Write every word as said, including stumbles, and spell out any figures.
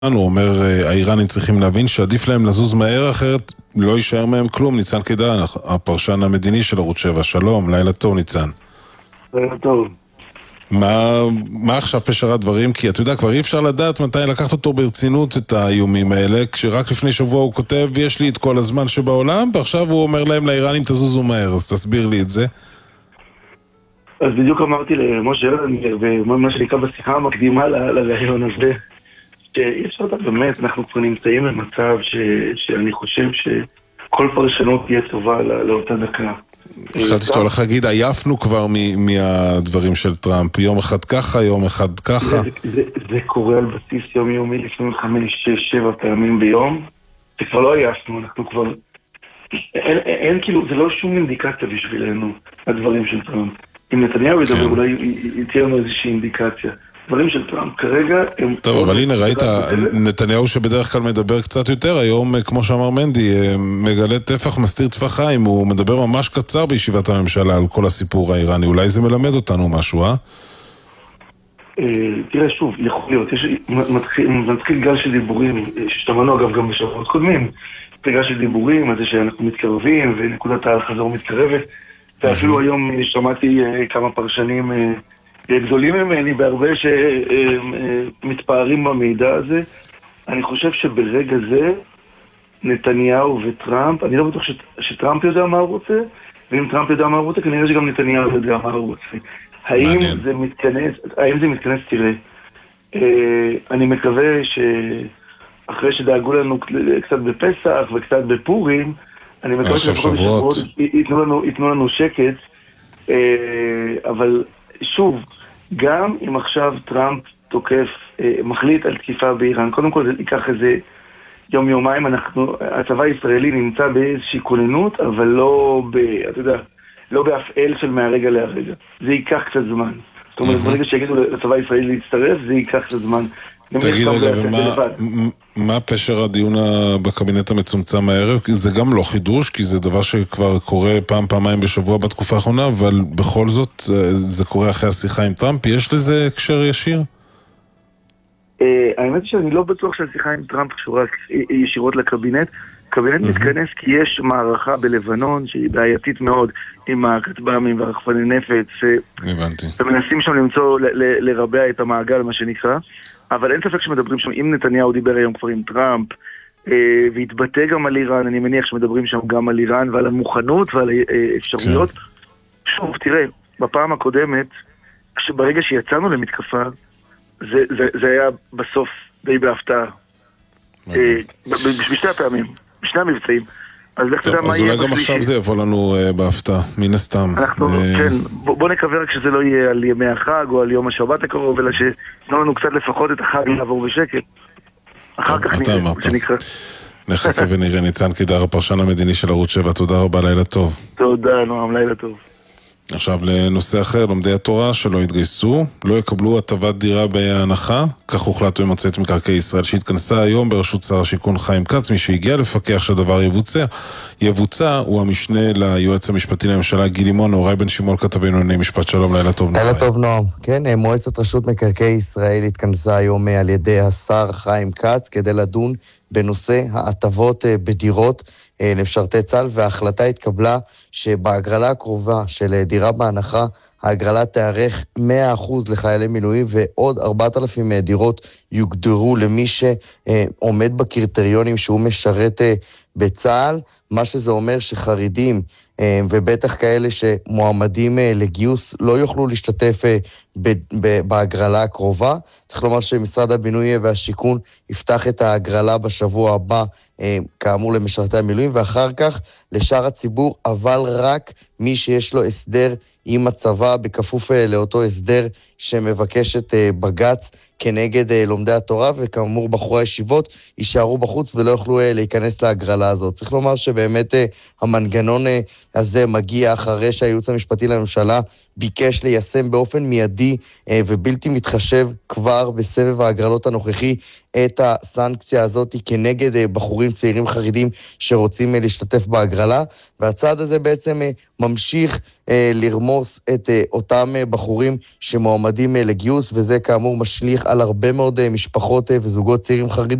הוא אומר, האיראנים צריכים להבין שעדיף להם לזוז מהר, אחרת לא יישאר מהם כלום. ניצן קידר, הפרשן המדיני של ערוץ שבע. שלום, לילה טוב ניצן. לילה טוב. מה, מה עכשיו פשר הדברים? כי אתה יודע, כבר אי אפשר לדעת מתי לקחת אותו ברצינות את האיומים האלה, כשרק לפני שבוע הוא כותב, יש לי את כל הזמן שבעולם, ועכשיו הוא אומר להם לאיראנים תזוזו מהר, אז תסביר לי את זה. אז בדיוק אמרתי למשה אלנגר, ומה שנקרא בשיחה המקדימה לרעיון הזה, שאי אפשר לדעת באמת, אנחנו כבר נמצאים במצב ש... שאני חושב שכל פרשנות תהיה טובה לא... לאותה דקה. חשבתי שאתה הולך להגיד, עייפנו כבר מ... מהדברים של טראמפ, יום אחד ככה, יום אחד ככה. זה, זה, זה קורה על בסיס יומיומי, לפעמים חמש, שש, שבע פעמים ביום, זה כבר לא עייפנו, אנחנו כבר... אין, אין, אין כאילו, זה לא שום אינדיקציה בשבילנו, הדברים של טראמפ. אם נתניהו ידבר, אולי תהיה לנו איזושהי אינדיקציה. דברים של טראמפ כרגע הם... טוב, אבל הנה, ראית, נתניהו שבדרך כלל מדבר קצת יותר, היום, כמו שאמר מנדי, מגלה טפח, מסתיר טפחיים, הוא מדבר ממש קצר בישיבת הממשלה על כל הסיפור האיראני. אולי זה מלמד אותנו משהו, אה? תראה, שוב, יכול להיות, מתחיל גל של דיבורים, ששתמנו אגב גם בשבועות קודמים, גל של דיבורים, על זה שאנחנו מתקרבים, ונקודת החזור מתקרבת, ואפילו היום שמעתי כמה פרשנים גדולים ממני בהרבה שמתפארים במידע הזה. אני חושב שברגע זה נתניהו וטראמפ, אני לא בטוח שטראמפ יודע מה הוא רוצה, ואם טראמפ יודע מה הוא רוצה, כנראה שגם נתניהו יודע מה הוא רוצה. האם זה מתכנס, האם זה מתכנס, תראה, אני מקווה שאחרי שדאגו לנו קצת בפסח וקצת בפורים, אני מקווה שבשבועות ייתנו לנו שקט, אבל שוב, גם אם עכשיו טראמפ תוקף, מחליט על תקיפה באיראן, קודם כל זה ייקח איזה יום יומיים, אנחנו, הצבא הישראלי נמצא באיזושהי כוננות, אבל לא ב, אתה יודע, לא בהפעל של מהרגע להרגע. זה ייקח קצת זמן. זאת אומרת, ברגע שיגידו לצבא הישראלי להצטרף, זה ייקח קצת זמן. תגיד רגע, ומה פשר הדיון בקבינט המצומצם הערב? זה גם לא חידוש, כי זה דבר שכבר קורה פעם, פעמיים בשבוע בתקופה האחרונה, אבל בכל זאת זה קורה אחרי השיחה עם טראמפ. יש לזה הקשר ישיר? האמת שאני לא בטוח שהשיחה עם טראמפ קשורה ישירות לקבינט. קבינט מתכנס כי יש מערכה בלבנון שהיא בעייתית מאוד עם הכטב"מים והרחפני נפץ. הבנתי. ומנסים שם למצוא, לרבע את המעגל, מה שנקרא. אבל אין ספק שמדברים שם, אם נתניהו דיבר היום כבר עם טראמפ, והתבטא גם על איראן, אני מניח שמדברים שם גם על איראן ועל המוכנות ועל אפשרויות. שוב, תראה, בפעם הקודמת, ברגע שיצאנו למתקפה, זה, זה, זה היה בסוף די בהפתעה. בשתי הפעמים, בשני המבצעים. אז לך תדע מה יהיה. אז אולי גם עכשיו זה יבוא לנו בהפתעה, מן הסתם. כן, בוא נקווה רק שזה לא יהיה על ימי החג או על יום השבת הקרוב, אלא שתנו לנו קצת לפחות את החג לעבור בשקט. אחר כך נקרא. נחכה ונראה. ניצן קידר, הפרשן המדיני של ערוץ שבע, תודה רבה, לילה טוב. תודה, נועם, לילה טוב. עכשיו לנושא אחר, לומדי התורה שלא התגייסו, לא יקבלו הטבת דירה בהנחה, כך הוחלט במועצת מקרקעי ישראל שהתכנסה היום בראשות שר השיכון חיים כץ. מי שהגיע לפקח שהדבר יבוצע, יבוצע הוא המשנה ליועץ המשפטי לממשלה גיל לימון. אורי בן שמעון כתבנו לענייני משפט, שלום, לילה טוב. לילה טוב נועם. כן, מועצת רשות מקרקעי ישראל התכנסה היום על ידי השר חיים כץ כדי לדון בנושא ההטבות בדירות למשרתי צה"ל, וההחלטה התקבלה שבהגרלה הקרובה של דירה בהנחה, ההגרלה תארך מאה אחוז לחיילי מילואים, ועוד ארבעת אלפים דירות יוגדרו למי שעומד בקריטריונים שהוא משרת בצה"ל, מה שזה אומר שחרדים ובטח כאלה שמועמדים לגיוס לא יוכלו להשתתף בהגרלה הקרובה. צריך לומר שמשרד הבינוי והשיכון יפתח את ההגרלה בשבוע הבא, כאמור למשרתי המילואים, ואחר כך לשאר הציבור, אבל רק מי שיש לו הסדר עם הצבא, בכפוף לאותו הסדר שמבקשת בג"ץ כנגד לומדי התורה, וכאמור בחורי הישיבות יישארו בחוץ ולא יוכלו להיכנס להגרלה הזאת. צריך לומר שבאמת המנגנון הזה מגיע אחרי שהייעוץ המשפטי לממשלה ביקש ליישם באופן מיידי ובלתי מתחשב כבר בסבב ההגרלות הנוכחי את הסנקציה הזאת כנגד בחורים צעירים חרדים שרוצים להשתתף בהגרלה, והצעד הזה בעצם ממשיך לרמוס את אותם בחורים שמועמדים לגיוס, וזה כאמור משליך על הרבה מאוד משפחות וזוגות צעירים חרדים.